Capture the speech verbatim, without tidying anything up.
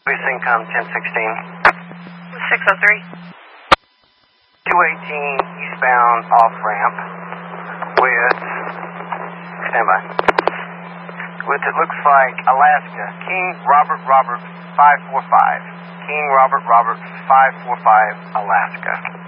Syncom ten sixteen. six oh three. two eighteen eastbound off ramp with, standby, with it looks like Alaska, King Robert Robert five four five. King Robert Robert five four five, Alaska.